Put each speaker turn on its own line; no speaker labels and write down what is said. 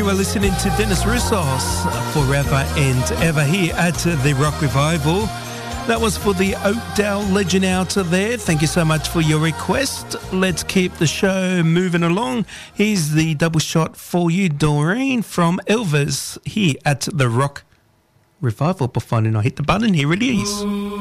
were listening to Dennis Roussos, Forever and Ever, here at the Rock Revival. That was for the Oakdale legend out there. Thank you so much for your request. Let's keep the show moving along. Here's the double shot for you, Doreen, from Elvis, here at the Rock Revival. Before I hit the button, here it is.